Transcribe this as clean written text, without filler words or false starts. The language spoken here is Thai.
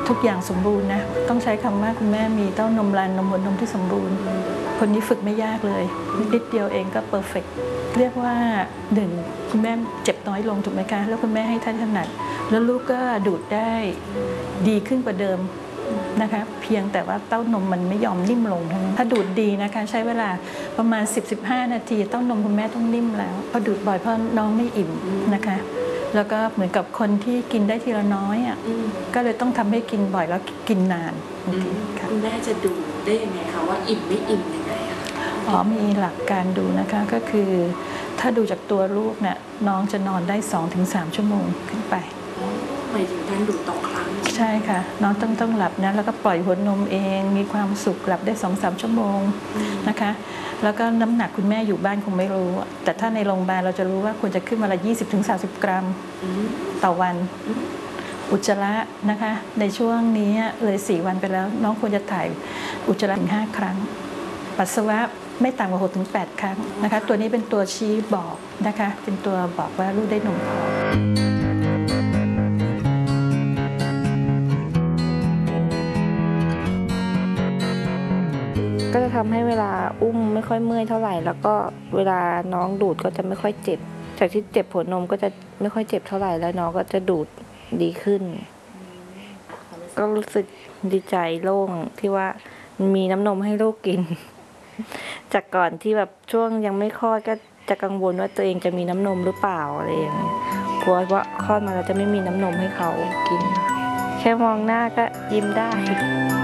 ทุกอย่างสมบูรณ์นะต้องใช้คำว่าคุณแม่มีเต้านมรันนมหัวนมที่สมบูรณ์คนนี้ฝึกไม่ยากเลยนิดเดียวเองก็เพอร์เฟกต์เรียกว่าหนึ่งคุณแม่เจ็บน้อยลงถูกไหมคะแล้วคุณแม่ให้ท่านถนัดแล้วลูกก็ดูดได้ดีขึ้นกว่าเดิมนะคะเพียงแต่ว่าเต้านมมันไม่ยอมนิ่มลงถ้าดูดดีนะคะใช้เวลาประมาณ 10-15 นาทีเต้านมคุณแม่ต้องนิ่มแล้วพอดูดบ่อยเพราะน้องไม่อิ่มนะคะแล้วก็เหมือนกับคนที่กินได้ทีละน้อยอ่ะก็เลยต้องทำให้กินบ่อยแล้วกินนานคุณแม่จะดูได้ยังไงคะว่าอิ่มไม่อิ่มยังไงมีหลักการดูนะคะก็คือถ้าดูจากตัวลูกเนี่ยน้องจะนอนได้ 2-3 ชั่วโมงขึ้นไปหมายถึงการดูดต่อครั้งใช่ค่ะน้องต้องหลับนะแล้วก็ปล่อยหัวนมเองมีความสุขหลับได้ 2-3 ชั่วโมงนะคะแล้วก็น้ำหนักคุณแม่อยู่บ้านคงไม่รู้แต่ถ้าในโรงพยาบาลเราจะรู้ว่าควรจะขึ้นมาละ 20-30 กรัมต่อวันอุจจาระนะคะในช่วงนี้เลย4 วันไปแล้วน้องควรจะถ่ายอุจจาระถึง 5 ครั้งปัสสาวะไม่ต่ำกว่า 6-8 ครั้งนะคะตัวนี้เป็นตัวชี้บอกนะคะเป็นตัวบอกว่าลูกได้นมพอก็จะทำให้เวลาอุ้มไม่ค่อยเมื่อยเท่าไหร่แล้วก็เวลาน้องดูดก็จะไม่ค่อยเจ็บจากที่เจ็บหัวนมก็จะไม่ค่อยเจ็บเท่าไหร่แล้วน้องก็จะดูดดีขึ้นก็รู้สึกดีใจโล่งที่ว่ามีน้ำนมให้ลูกกินจากก่อนที่แบบช่วงยังไม่คลอดก็จะกังวลว่าตัวเองจะมีน้ำนมหรือเปล่าอะไรอย่างเงี้ยกลัวว่าคลอดมาแล้วจะไม่มีน้ำนมให้เขากินแค่มองหน้าก็ยิ้มได้